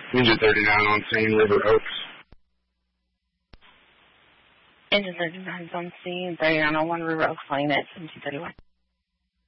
Engine 39 on scene, River Oaks. Engine 39 is on scene, 3901 River Oaks, calling at 1731.